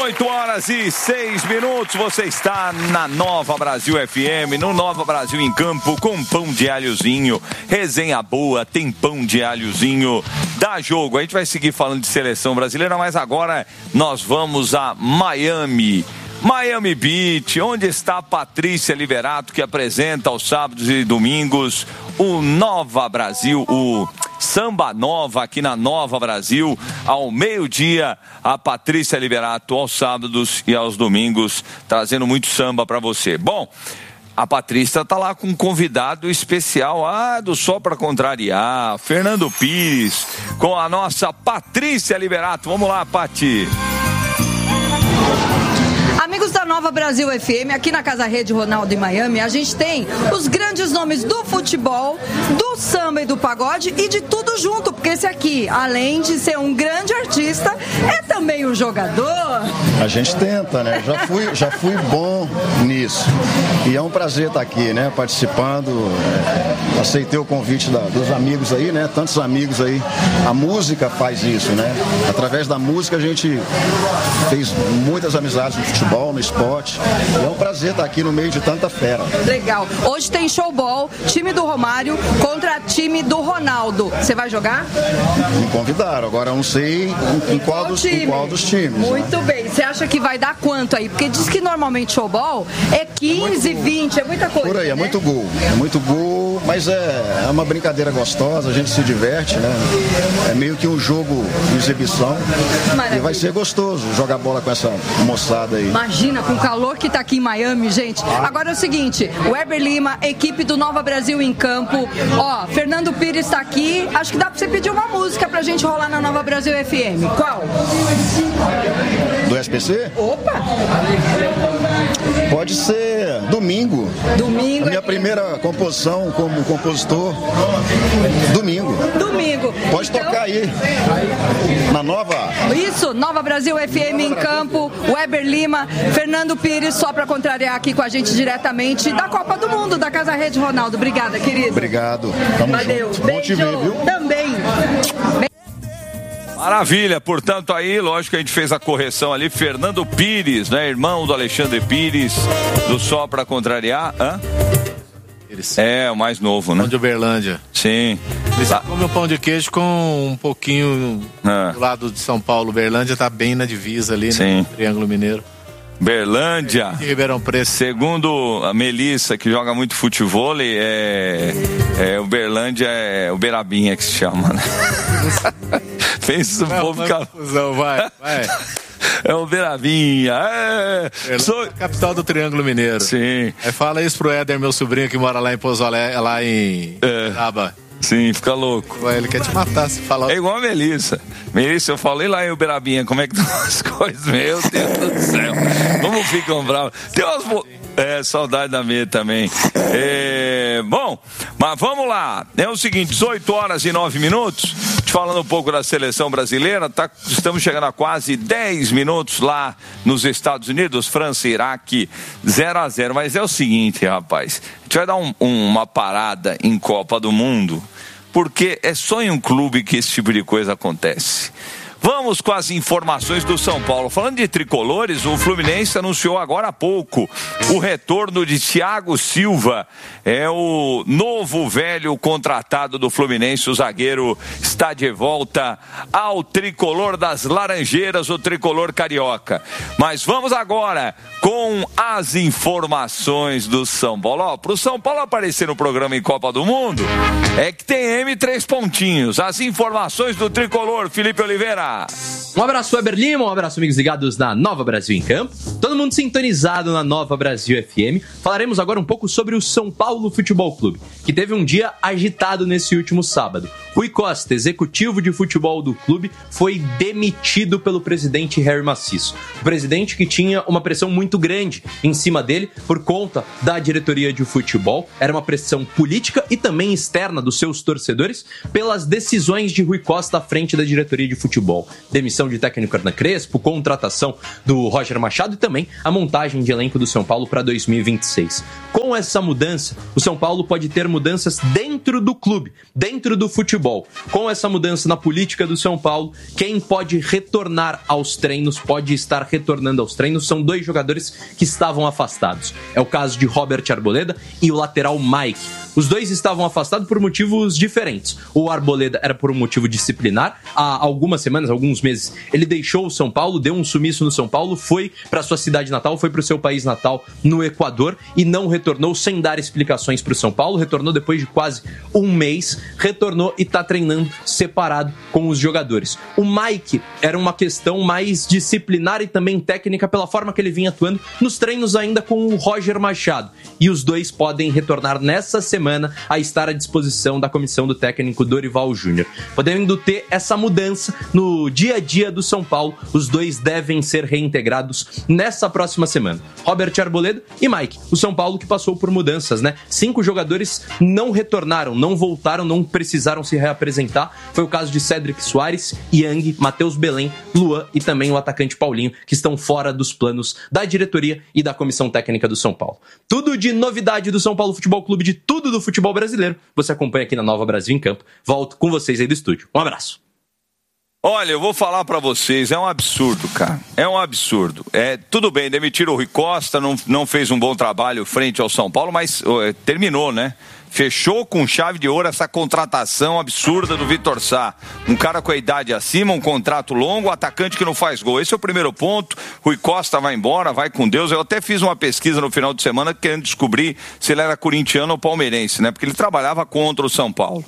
8h06. Você está na Nova Brasil FM, no Nova Brasil em Campo, com pão de alhozinho. Resenha boa, tem pão de alhozinho. Dá jogo. A gente vai seguir falando de seleção brasileira, mas agora nós vamos a Miami Beach, onde está a Patrícia Liberato, que apresenta aos sábados e domingos o Nova Brasil, o Samba Nova aqui na Nova Brasil, ao meio-dia. A Patrícia Liberato aos sábados e aos domingos, trazendo muito samba para você. Bom, a Patrícia tá lá com um convidado especial, do Só Pra Contrariar, Fernando Pires, com a nossa Patrícia Liberato. Vamos lá, Pati. Amigos da Nova Brasil FM, aqui na Casa Rede Ronaldo em Miami, a gente tem os grandes nomes do futebol, do samba e do pagode e de tudo junto, porque esse aqui, além de ser um grande artista, é também um jogador. A gente tenta, né? Já fui bom nisso. E é um prazer estar aqui, né? Participando. Aceitei o convite dos amigos aí, né? Tantos amigos aí. A música faz isso, né? Através da música a gente fez muitas amizades no futebol, no esporte. E é um prazer estar aqui no meio de tanta fera. Legal. Hoje tem showball, time do Romário contra time do Ronaldo. Você vai jogar? Me convidaram. Agora eu não sei em qual dos times. Muito né? bem. Você acha que vai dar quanto aí? Porque diz que normalmente showball é 15, 20, é muita coisa. Por aí, né? É muito gol, mas é uma brincadeira gostosa, a gente se diverte, né? É meio que um jogo de exibição. Maravilha. E vai ser gostoso jogar bola com essa moçada aí. Imagina, com o calor que tá aqui em Miami, gente. Agora é o seguinte, o Weber Lima, equipe do Nova Brasil em campo. Fernando Pires tá aqui. Acho que dá pra você pedir uma música pra gente rolar na Nova Brasil FM. Qual? Do SPC? Opa! Pode ser Domingo. Domingo. A minha primeira composição como compositor. Domingo. Pode tocar aí. Na Nova. Isso, Nova Brasil FM em campo. Weber Lima, Fernando Pires, só pra contrariar aqui com a gente diretamente da Copa do Mundo, da Casa Rede Ronaldo. Obrigada, querido. Obrigado. Tamo Valeu. junto. Bom te ver, viu? Também. Maravilha, portanto aí, lógico que a gente fez a correção ali, Fernando Pires, né, irmão do Alexandre Pires, do Só Pra Contrariar, É, o mais novo, né? Pão de Uberlândia. Sim. Eles comem o pão de queijo com um pouquinho do lado de São Paulo. Uberlândia tá bem na divisa ali, sim, né? Triângulo Mineiro. Berlândia, de Ribeirão Preto. Segundo a Melissa, que joga muito futebol, Uberlândia é Uberabinha que se chama, né? Pensa um pouco confusão, vai. É Uberabinha. Sou capital do Triângulo Mineiro. Sim. Fala isso pro Éder, meu sobrinho, que mora lá em Pouso Alegre, lá em Itaba. Sim, fica louco. Ele quer te matar se falar. É igual a Melissa. Melissa, eu falei lá em Uberabinha, como é que estão as coisas? Meu Deus do céu. Como ficam bravos. Tem umas... saudade da Mê também. Bom, mas vamos lá. É o seguinte, 18h09. Te falando um pouco da seleção brasileira, estamos chegando a quase 10 minutos lá nos Estados Unidos, França e Iraque, 0-0. Mas é o seguinte, rapaz, a gente vai dar uma parada em Copa do Mundo, porque é só em um clube que esse tipo de coisa acontece. Vamos com as informações do São Paulo. Falando de tricolores, o Fluminense anunciou agora há pouco o retorno de Thiago Silva. É o novo velho contratado do Fluminense. O zagueiro está de volta ao tricolor das Laranjeiras, o tricolor carioca. Mas vamos agora com as informações do São Paulo. Para o São Paulo aparecer no programa em Copa do Mundo, é que tem M3 pontinhos. As informações do tricolor, Felipe Oliveira. Um abraço, Weber Lima, um abraço, amigos ligados na Nova Brasil em Campo. Todo mundo sintonizado na Nova Brasil FM. Falaremos agora um pouco sobre o São Paulo Futebol Clube, que teve um dia agitado nesse último sábado. Rui Costa, executivo de futebol do clube, foi demitido pelo presidente Harry Maciço. O presidente que tinha uma pressão muito grande em cima dele por conta da diretoria de futebol. Era uma pressão política e também externa dos seus torcedores pelas decisões de Rui Costa à frente da diretoria de futebol. Demissão de técnico Hernan Crespo, contratação do Roger Machado e também a montagem de elenco do São Paulo para 2026. Com essa mudança, o São Paulo pode ter mudanças dentro do clube, dentro do futebol. futebol. Com essa mudança na política do São Paulo, quem pode retornar aos treinos, pode estar retornando aos treinos, são 2 jogadores que estavam afastados. É o caso de Robert Arboleda e o lateral Mike. Os 2 estavam afastados por motivos diferentes. O Arboleda era por um motivo disciplinar. Há algumas semanas, alguns meses, ele deixou o São Paulo, deu um sumiço no São Paulo, foi para sua cidade natal, foi para o seu país natal no Equador e não retornou sem dar explicações para o São Paulo. Retornou depois de quase um mês, retornou e está treinando separado com os jogadores. O Mike era uma questão mais disciplinar e também técnica pela forma que ele vinha atuando nos treinos ainda com o Roger Machado. E os 2 podem retornar nessa semana a estar à disposição da comissão do técnico Dorival Júnior. Podendo ter essa mudança no dia a dia do São Paulo, os 2 devem ser reintegrados nessa próxima semana. Robert Arboleda e Mike. O São Paulo que passou por mudanças, né? 5 jogadores não retornaram, não voltaram, não precisaram se reapresentar. Foi o caso de Cédric Soares, Yang, Matheus Belém, Luan e também o atacante Paulinho, que estão fora dos planos da diretoria e da comissão técnica do São Paulo. Tudo de novidade do São Paulo Futebol Clube, de tudo do futebol brasileiro, você acompanha aqui na Nova Brasil em Campo. Volto com vocês aí do estúdio. Um abraço. Olha, eu vou falar pra vocês, é um absurdo, cara. É um absurdo. Tudo bem, demitiram o Rui Costa, não fez um bom trabalho frente ao São Paulo, mas terminou, né? Fechou com chave de ouro essa contratação absurda do Vitor Sá. Um cara com a idade acima, um contrato longo, atacante que não faz gol. Esse é o primeiro ponto. Rui Costa vai embora, vai com Deus. Eu até fiz uma pesquisa no final de semana querendo descobrir se ele era corintiano ou palmeirense, né? Porque ele trabalhava contra o São Paulo.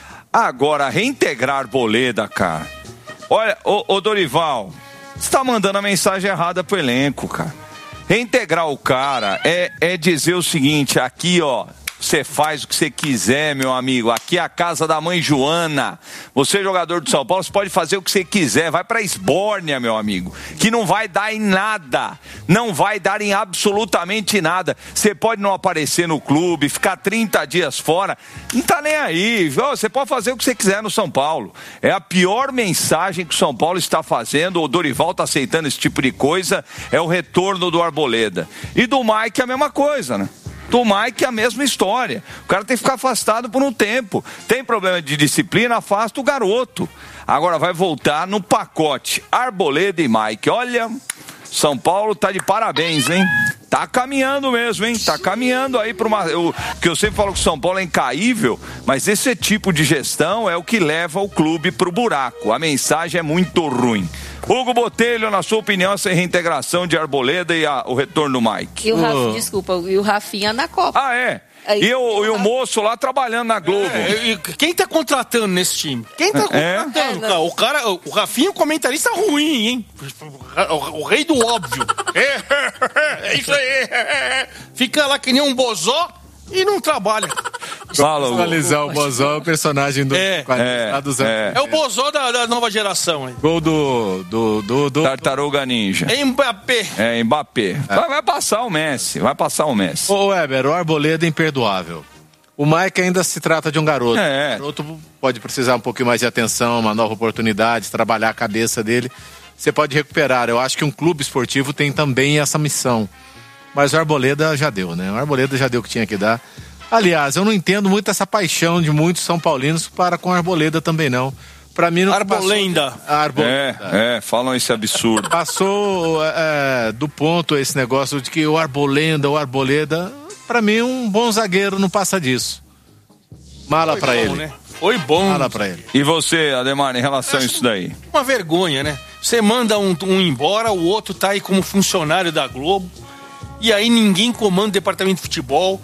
Agora, reintegrar Arboleda, cara. Olha, ô Dorival, você tá mandando a mensagem errada pro elenco, cara. Reintegrar o cara é dizer o seguinte, aqui, ó, você faz o que você quiser, meu amigo. Aqui é a casa da mãe Joana. Você, jogador do São Paulo, você pode fazer o que você quiser. Vai pra Esbórnia, meu amigo. Que não vai dar em nada. Não vai dar em absolutamente nada. Você pode não aparecer no clube, ficar 30 dias fora. Não tá nem aí. Você pode fazer o que você quiser no São Paulo. É a pior mensagem que o São Paulo está fazendo. O Dorival tá aceitando esse tipo de coisa. É o retorno do Arboleda. E do Mike a mesma coisa, né? Do Mike é a mesma história. O cara tem que ficar afastado por um tempo. Tem problema de disciplina, afasta o garoto. Agora vai voltar no pacote Arboleda e Mike. Olha, São Paulo tá de parabéns, hein? Tá caminhando mesmo, hein? Tá caminhando aí para uma... que eu sempre falo que o São Paulo é incaível, mas esse tipo de gestão é o que leva o clube pro buraco. A mensagem é muito ruim. Hugo Botelho, na sua opinião, essa reintegração de Arboleda e o retorno do Mike? E o Rafinha na Copa. Ah, é? E o moço lá trabalhando na Globo. Quem tá contratando nesse time? Quem tá contratando? Cara? O Rafinha é um comentarista ruim, hein? O rei do óbvio. É isso aí. Fica lá que nem um bozó e não trabalha. Fala, personalizar o Bozó é o personagem do É o Bozó da nova geração. Hein? Gol do Tartaruga Ninja. Mbappé. Vai passar o Messi. Ô Weber, o Arboleda é imperdoável. O Mike ainda se trata de um garoto. O garoto pode precisar um pouquinho mais de atenção, uma nova oportunidade, trabalhar a cabeça dele. Você pode recuperar. Eu acho que um clube esportivo tem também essa missão. Mas o Arboleda já deu, né? O Arboleda já deu o que tinha que dar. Aliás, eu não entendo muito essa paixão de muitos São Paulinos para com a Arboleda também, não. Pra mim não Arbolenda. Falam esse absurdo. Passou do ponto esse negócio de que o Arboleda, pra mim um bom zagueiro não passa disso. Mala pra ele. Né? Foi bom. Mala pra ele. E você, Ademar, em relação a isso daí? Uma vergonha, né? Você manda um embora, o outro tá aí como funcionário da Globo, e aí ninguém comanda o departamento de futebol.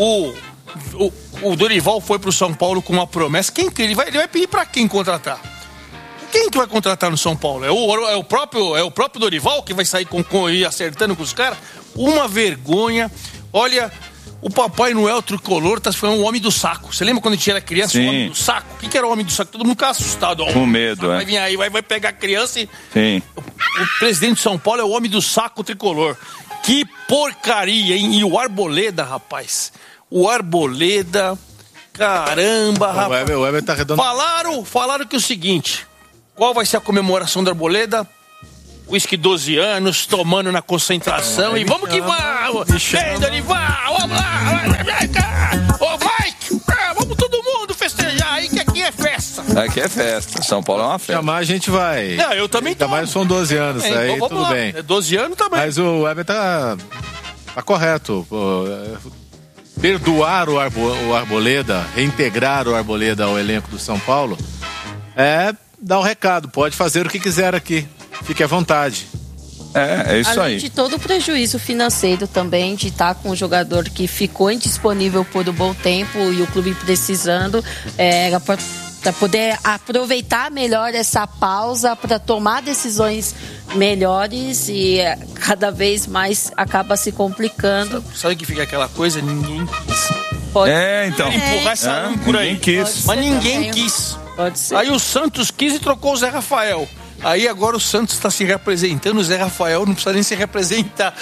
O Dorival foi pro São Paulo com uma promessa. Ele vai pedir pra quem contratar? Quem que vai contratar no São Paulo? É o próprio Dorival que vai sair acertando com os caras? Uma vergonha. Olha, o Papai Noel tricolor foi um homem do saco. Você lembra quando a gente era criança? Sim. O homem do saco? O que era o homem do saco? Todo mundo ficava assustado. Com medo, Vai vir aí, vai pegar a criança e... Sim. O presidente de São Paulo é o homem do saco tricolor. Que porcaria, hein? E o Arboleda, rapaz. O Arboleda, caramba, rapaz. O Weber tá redondo. Falaram que é o seguinte: qual vai ser a comemoração do Arboleda? Uísque 12 anos, tomando na concentração. E vamos que vamos! Vem, Dorival! Vamos lá! Ô, Mike! Vamos todo mundo festejar aí, que aqui é festa! Aqui é festa. São Paulo é uma festa. Chamar a gente vai. Não, eu também tô. Ainda mais são 12 anos, aí então tudo lá. bem. 12 anos também. Mas o Weber tá correto. Pô. Perdoar o Arboleda, reintegrar o Arboleda ao elenco do São Paulo, dar um recado. Pode fazer o que quiser aqui. Fique à vontade. É isso Além aí. de todo o prejuízo financeiro também, de estar com um jogador que ficou indisponível por um bom tempo e o clube precisando, para poder aproveitar melhor essa pausa para tomar decisões melhores e cada vez mais acaba se complicando. Sabe que fica aquela coisa? Ninguém quis. Então. Empurrar essa âncora aí. Ninguém quis. Mas ninguém quis. Pode ser. Aí o Santos quis e trocou o Zé Rafael. Aí agora o Santos está se representando, o Zé Rafael não precisa nem se representar.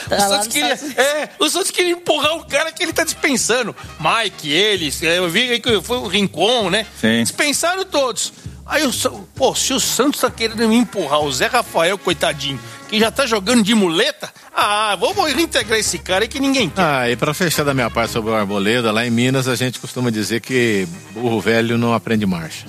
O Santos queria empurrar o cara que ele tá dispensando. Mike, eles, eu vi aí que foi o Rincon, né? Sim. Dispensaram todos. Aí se o Santos tá querendo me empurrar o Zé Rafael, coitadinho, que já tá jogando de muleta, vamos reintegrar esse cara aí que ninguém quer. E pra fechar da minha parte sobre o Arboleda, lá em Minas a gente costuma dizer que burro velho não aprende marcha.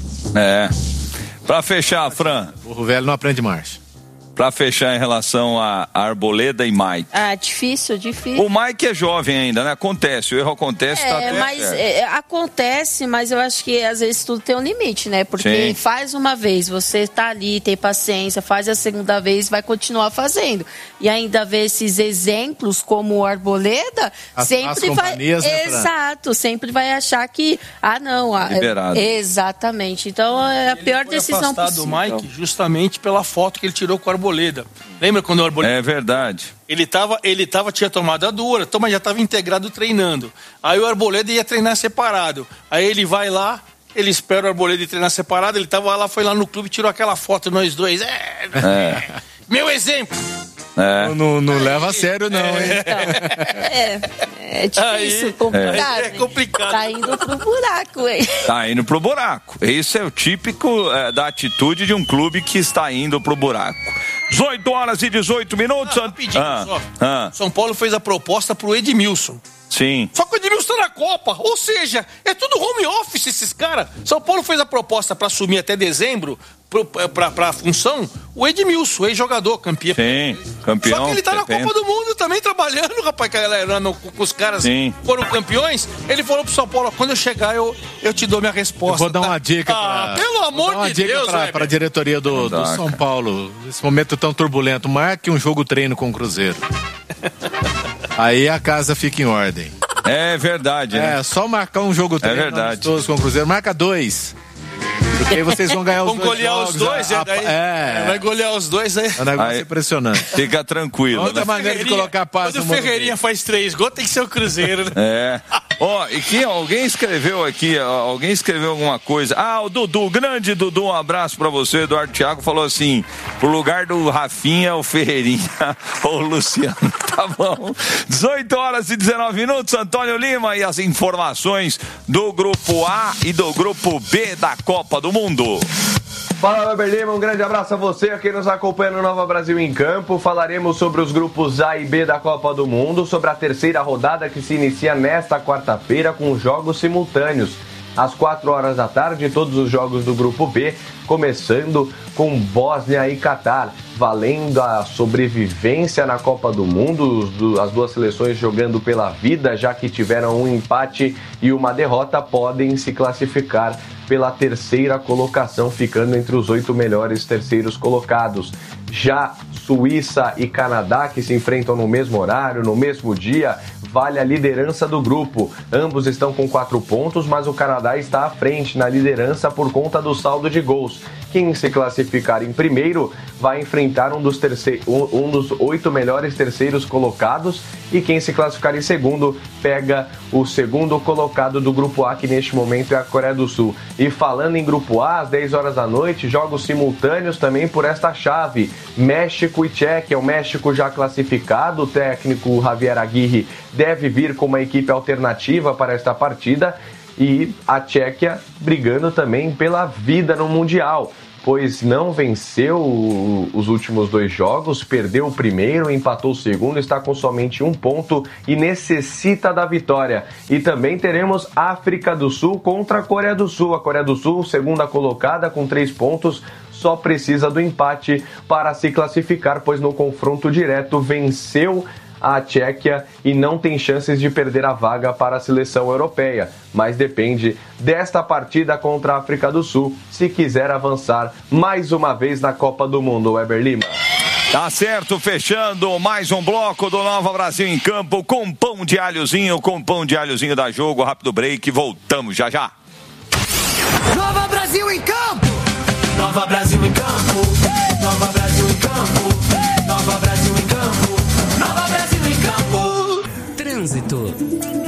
Pra fechar, Fran. Burro velho não aprende marcha. Pra fechar em relação a Arboleda e Mike. Difícil. O Mike é jovem ainda, né? Acontece, o erro acontece. Acontece, mas eu acho que às vezes tudo tem um limite, né? Porque faz uma vez, você tá ali, tem paciência, faz a segunda vez, vai continuar fazendo. E ainda ver esses exemplos como o Arboleda, sempre vai... Exato, sempre vai achar que, liberado. Exatamente. Então é a pior decisão possível. Do Mike justamente pela foto que ele tirou com o Arboleda. Lembra quando o Arboleda... É verdade. Tinha tomado a dura, mas já estava integrado treinando. Aí o Arboleda ia treinar separado. Aí ele vai lá, ele espera o Arboleda ir treinar separado, ele tava lá, foi lá no clube, tirou aquela foto, nós dois. Meu exemplo! Não leva a sério, não, hein? É difícil, complicado. É complicado. Tá indo pro buraco, hein? Tá indo pro buraco. Isso é o típico da atitude de um clube que está indo pro buraco. 18h18. Rapidinho só. São Paulo fez a proposta pro Edmilson. Sim. Só que o Edmilson tá na Copa. Ou seja, é tudo home office esses caras. São Paulo fez a proposta para assumir até dezembro pra função o Edmilson, ex-jogador, campeão. Sim, campeão. Só que ele tá na Copa do Mundo também trabalhando, rapaz, com os caras foram campeões. Ele falou pro São Paulo, quando eu chegar eu te dou minha resposta. Eu vou dar uma dica pelo amor de Deus, pra diretoria do São Paulo. Nesse momento tão turbulento, marque um jogo treino com o Cruzeiro. Aí a casa fica em ordem. É verdade, né? Só marcar um jogo treino amistoso com o Cruzeiro. Marca 2. Porque aí vocês vão ganhar os dois. Vão golear os dois, vai golear os dois aí. É um negócio impressionante. Fica tranquilo. Outra maneira de colocar paz no mundo. Quando o Ferreirinha faz 3 gols, tem que ser o Cruzeiro, né? E que alguém escreveu aqui, alguma coisa. O Dudu, grande Dudu, um abraço pra você. Eduardo Thiago falou assim: pro lugar do Rafinha, o Ferreirinha ou o Luciano. Tá bom. 18h19, Antônio Lima e as informações do grupo A e do grupo B da Copa do Mundo. Fala, Weber Lima, um grande abraço a você, a quem nos acompanha no Nova Brasil em Campo. Falaremos sobre os grupos A e B da Copa do Mundo, sobre a terceira rodada que se inicia nesta quarta-feira com jogos simultâneos. Às 4h da tarde, todos os jogos do grupo B, começando com Bósnia e Catar, valendo a sobrevivência na Copa do Mundo, as duas seleções jogando pela vida, já que tiveram um empate e uma derrota, podem se classificar pela terceira colocação, ficando entre os 8 melhores terceiros colocados. Já Suíça e Canadá, que se enfrentam no mesmo horário, no mesmo dia, vale a liderança do grupo. Ambos estão com 4 pontos, mas o Canadá está à frente na liderança por conta do saldo de gols. Quem se classificar em primeiro vai enfrentar um dos 8 melhores terceiros colocados, e quem se classificar em segundo pega o segundo colocado do grupo A, que neste momento é a Coreia do Sul. E falando em grupo A, às 10h da noite, jogos simultâneos também por esta chave: México e Tchequia. O México já classificado, o técnico Javier Aguirre deve vir com uma equipe alternativa para esta partida, e a Tchequia brigando também pela vida no Mundial. pois não venceu os últimos 2 jogos, perdeu o primeiro, empatou o segundo, está com somente 1 ponto e necessita da vitória. E também teremos África do Sul contra a Coreia do Sul. A Coreia do Sul, segunda colocada com 3 pontos, só precisa do empate para se classificar, pois no confronto direto venceu a Tchequia e não tem chances de perder a vaga para a seleção europeia, mas depende desta partida contra a África do Sul se quiser avançar mais uma vez na Copa do Mundo. Weber Lima. Tá certo, fechando mais um bloco do Nova Brasil em Campo com pão de alhozinho da Jogo, rápido break, voltamos já já. Nova Brasil em Campo! Nova Brasil em Campo! Nova Brasil em Campo! Nova Brasil em Campo! Nova Brasil em Campo! Trânsito.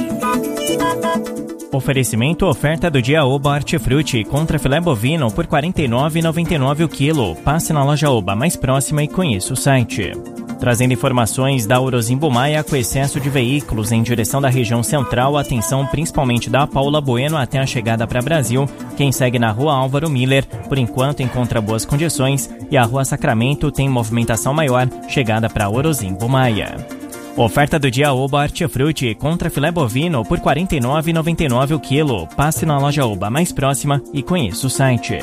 Oferecimento oferta do dia Oba Hortifruti contra filé bovino por R$ 49,99 o quilo. Passe na loja Oba mais próxima e conheça o site. Trazendo informações da Orozimbo Maia, com excesso de veículos em direção da região central, atenção principalmente da Paula Bueno até a chegada para Brasil. Quem segue na rua Álvaro Miller, por enquanto encontra boas condições, e a rua Sacramento tem movimentação maior, chegada para Orozimbo Maia. Oferta do dia Oba Hortifruti contra filé bovino por R$ 49,99 o quilo. Passe na loja Oba mais próxima e conheça o site.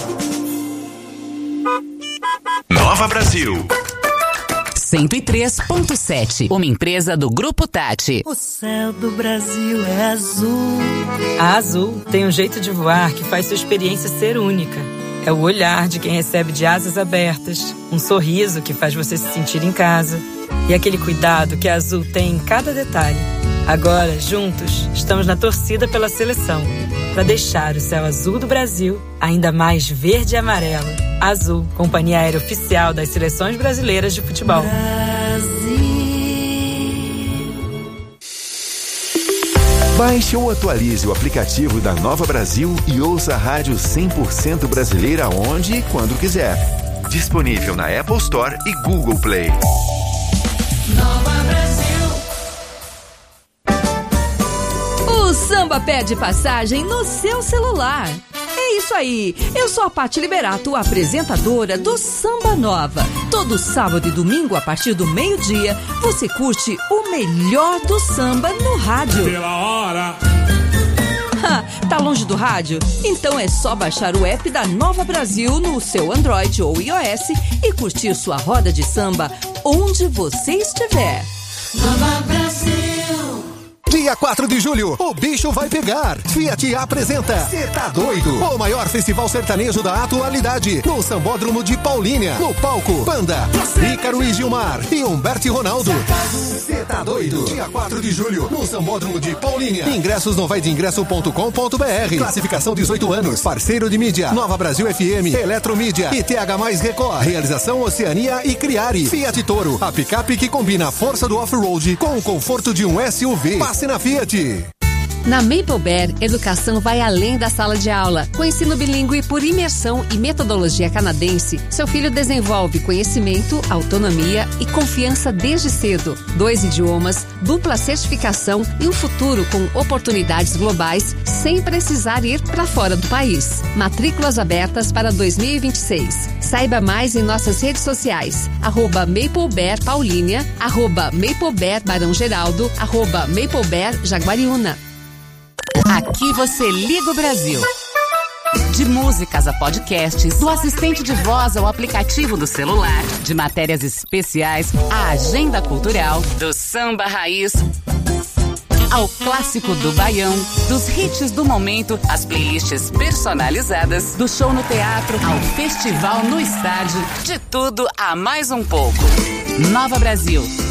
Nova Brasil 103.7, uma empresa do Grupo Tati. O céu do Brasil é azul. A Azul tem um jeito de voar que faz sua experiência ser única. É o olhar de quem recebe de asas abertas, um sorriso que faz você se sentir em casa e aquele cuidado que a Azul tem em cada detalhe. Agora, juntos, estamos na torcida pela seleção, para deixar o céu azul do Brasil ainda mais verde e amarelo. Azul, companhia aérea oficial das seleções brasileiras de futebol. Baixe ou atualize o aplicativo da Nova Brasil e ouça a rádio 100% brasileira onde e quando quiser. Disponível na Apple Store e Google Play. Nova Brasil. O samba pede passagem no seu celular. É isso aí, eu sou a Pati Liberato, apresentadora do Samba Nova. Todo sábado e domingo, a partir do meio-dia, você curte o melhor do samba no rádio. Pela hora. Tá longe do rádio? Então é só baixar o app da Nova Brasil no seu Android ou iOS e curtir sua roda de samba onde você estiver. Nova Brasil. Dia 4 de julho, o bicho vai pegar. Fiat apresenta Cê Tá Doido, o maior festival sertanejo da atualidade, no Sambódromo de Paulínia. No palco, Panda, Ícaro e Gilmar e Humberto e Ronaldo. Cê Tá Doido, dia 4 de julho, no Sambódromo de Paulínia. Ingressos no vaideingresso.com.br. Classificação 18 anos. Parceiro de mídia, Nova Brasil FM, Eletromídia e TH+ Record. Realização Oceania e Criari. Fiat Toro, a picape que combina a força do off-road com o conforto de um SUV. Passe na Fiat. Na Maple Bear, educação vai além da sala de aula. Com ensino bilíngue por imersão e metodologia canadense, seu filho desenvolve conhecimento, autonomia e confiança desde cedo. 2 idiomas, dupla certificação e um futuro com oportunidades globais sem precisar ir para fora do país. Matrículas abertas para 2026. Saiba mais em nossas redes sociais. @MapleBear Paulínia, @MapleBear Barão Geraldo, @MapleBear Jaguariúna. Aqui você liga o Brasil. De músicas a podcasts, do assistente de voz ao aplicativo do celular, de matérias especiais à agenda cultural, do samba raiz ao clássico do baião, dos hits do momento, às playlists personalizadas, do show no teatro ao festival no estádio, de tudo a mais um pouco. Nova Brasil,